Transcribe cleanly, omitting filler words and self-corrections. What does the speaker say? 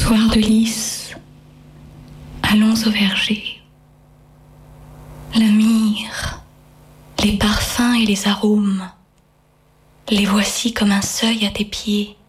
Soir de lys, allons au verger. La myrrhe, les parfums et les arômes, les voici comme un seuil à tes pieds.